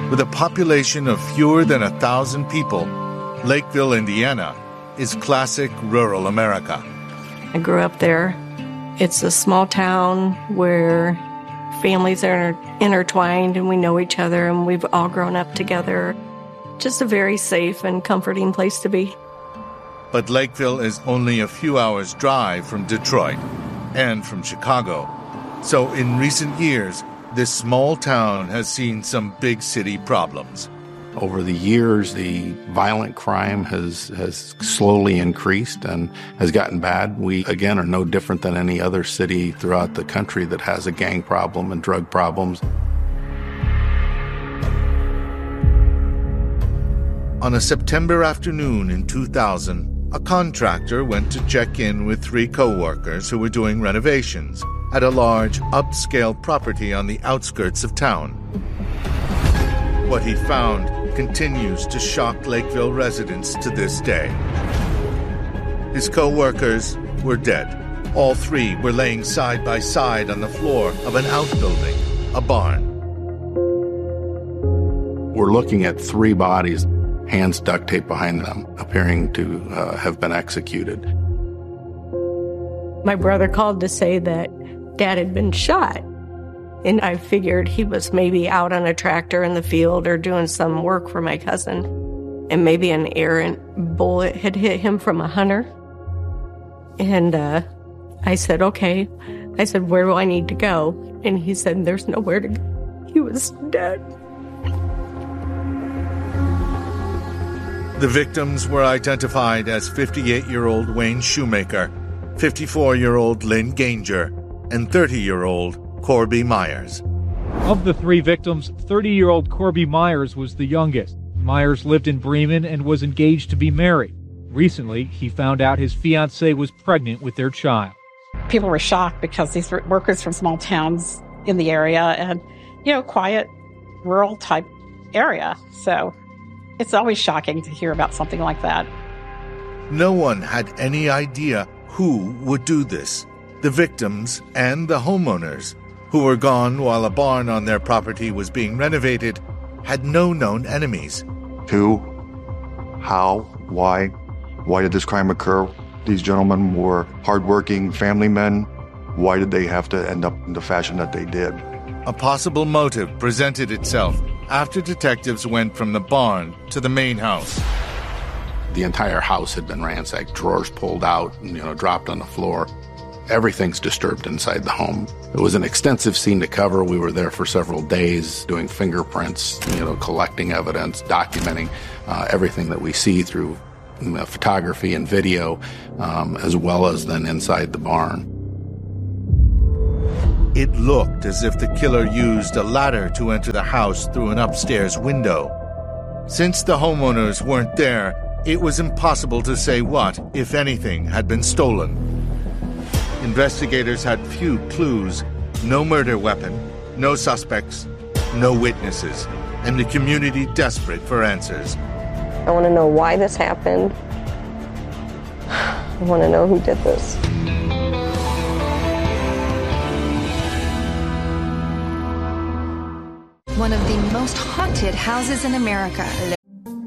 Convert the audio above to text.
With a population of fewer than 1,000 people, Lakeville, Indiana, is classic rural America. I grew up there. It's a small town where families are intertwined and we know each other and we've all grown up together. Just a very safe and comforting place to be. But Lakeville is only a few hours' drive from Detroit and from Chicago. So in recent years, this small town has seen some big city problems. Over the years, the violent crime has slowly increased and has gotten bad. We, again, are no different than any other city throughout the country that has a gang problem and drug problems. On a September afternoon in 2000, a contractor went to check in with 3 co-workers who were doing renovations at a large, upscale property on the outskirts of town. What he found continues to shock Lakeville residents to this day. His co-workers were dead. All 3 were laying side by side on the floor of an outbuilding, a barn. We're looking at 3 bodies, hands duct taped behind them, appearing to have been executed. My brother called to say that Dad had been shot. And I figured he was maybe out on a tractor in the field or doing some work for my cousin. And maybe an errant bullet had hit him from a hunter. And I said, okay. I said, where do I need to go? And he said, there's nowhere to go. He was dead. The victims were identified as 58-year-old Wayne Shoemaker, 54-year-old Lynn Ganger, and 30-year-old Corby Myers. Of the 3 victims, 30-year-old Corby Myers was the youngest. Myers lived in Bremen and was engaged to be married. Recently, he found out his fiancée was pregnant with their child. People were shocked because these were workers from small towns in the area and, quiet, rural type area. So it's always shocking to hear about something like that. No one had any idea who would do this. The victims and the homeowners, who were gone while a barn on their property was being renovated, had no known enemies. Who? How? Why? Why did this crime occur? These gentlemen were hardworking family men. Why did they have to end up in the fashion that they did? A possible motive presented itself after detectives went from the barn to the main house. The entire house had been ransacked, drawers pulled out, and, dropped on the floor. Everything's disturbed inside the home. It was an extensive scene to cover. We were there for several days doing fingerprints, collecting evidence, documenting everything that we see through photography and video, as well as then inside the barn. It looked as if the killer used a ladder to enter the house through an upstairs window. Since the homeowners weren't there, it was impossible to say what, if anything, had been stolen. Investigators had few clues, no murder weapon, no suspects, no witnesses, and the community desperate for answers. I want to know why this happened. I want to know who did this. One of the most haunted houses in America,